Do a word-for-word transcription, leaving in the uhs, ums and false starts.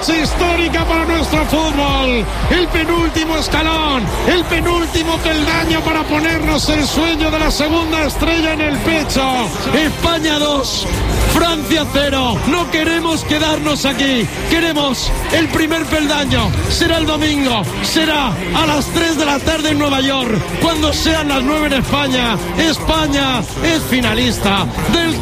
noche histórica para nuestro fútbol. El penúltimo escalón, el penúltimo peldaño para ponernos el sueño de la segunda estrella en el pecho. España dos, Francia cero. No queremos quedarnos aquí. Queremos el primer peldaño. Será el domingo. Será a las tres de la tarde en Nueva York. Cuando sean las nueve en España. España es finalista del